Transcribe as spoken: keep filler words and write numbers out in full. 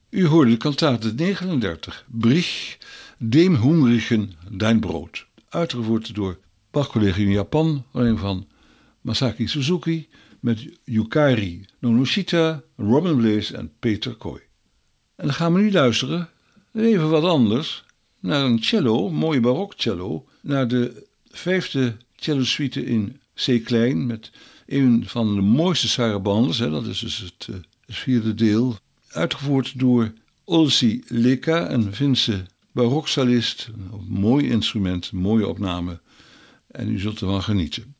U hoorde de kantate negenendertig, Brich, Dem Hungrigen dein Brood. Uitgevoerd door Bach-collega in Japan, alleen van Masaki Suzuki, met Yukari Nonoshita, Robin Blaze en Peter Kooi. En dan gaan we nu luisteren, even wat anders, naar een cello, een mooie barokcello, naar de vijfde cello-suite in C klein, met een van de mooiste sarabandes, hè, dat is dus het, het vierde deel, uitgevoerd door Olsi Leka, een Finse barokcellist, een mooi instrument, een mooie opname, en u zult ervan genieten.